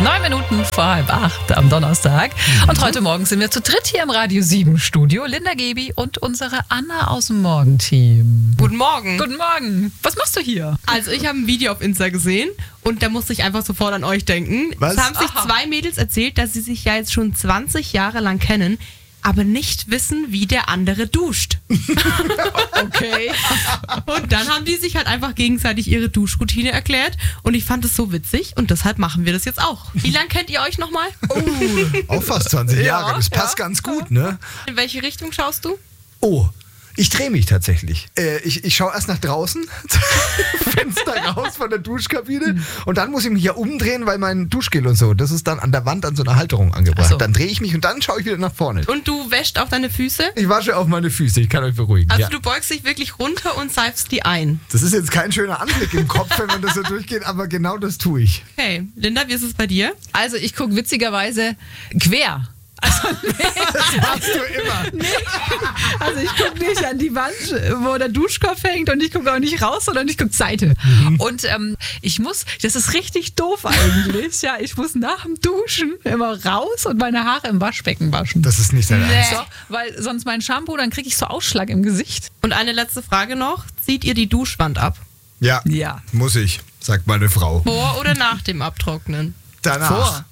9 Minuten vor 7:30 am Donnerstag. Und heute Morgen sind wir zu dritt hier im Radio 7 Studio. Linda Gebi und unsere Anna aus dem Morgenteam. Guten Morgen. Guten Morgen. Was machst du hier? Also ich habe ein Video auf Insta gesehen und da musste ich einfach sofort an euch denken. Was? Es haben sich zwei Mädels erzählt, dass sie sich ja jetzt schon 20 Jahre lang kennen, aber nicht wissen, wie der andere duscht. Okay. Und dann haben die sich halt einfach gegenseitig ihre Duschroutine erklärt und ich fand es so witzig und deshalb machen wir das jetzt auch. Wie lange kennt ihr euch nochmal? Auch fast 20 Jahre, das passt ganz gut, ne? In welche Richtung schaust du? Oh, ich drehe mich tatsächlich. Ich schaue erst nach draußen, Fenster raus von der Duschkabine und dann muss ich mich ja umdrehen, weil mein Duschgel und so, das ist dann an der Wand an so einer Halterung angebracht. Ach so. Dann drehe ich mich und dann schaue ich wieder nach vorne. Und du wäschst auch deine Füße? Ich wasche auf meine Füße, ich kann euch beruhigen. Also ja. du beugst dich wirklich runter und seifst die ein. Das ist jetzt kein schöner Anblick im Kopf, wenn man das so durchgeht, aber genau das tue ich. Okay, Linda, wie ist es bei dir? Also ich gucke witzigerweise quer. Das machst du immer. Also ich gucke nicht an die Wand, wo der Duschkopf hängt und ich gucke auch nicht raus, sondern ich gucke Seite. Und ich muss, das ist richtig doof eigentlich, ja, ich muss nach dem Duschen immer raus und meine Haare im Waschbecken waschen. Das ist nicht dein Ernst. So, weil sonst mein Shampoo, dann kriege ich so Ausschlag im Gesicht. Und eine letzte Frage noch. Zieht ihr die Duschwand ab? Ja, Ja. muss ich, sagt meine Frau. Vor oder nach dem Abtrocknen? Danach. Vor.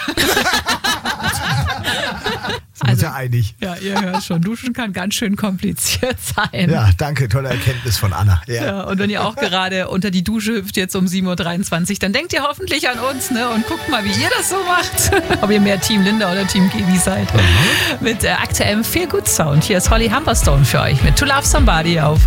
Sind wir uns ja einig. Ja, ihr hört schon, Duschen kann ganz schön kompliziert sein. Ja, danke, tolle Erkenntnis von Anna. Ja. Ja, und wenn ihr auch gerade unter die Dusche hüpft jetzt um 7:23 Uhr, dann denkt ihr hoffentlich an uns, ne? Und guckt mal, wie ihr das so macht. Ob ihr mehr Team Linda oder Team Gebi seid. Mit aktuellem Feel Good Sound. Hier ist Holly Humberstone für euch mit To Love Somebody auf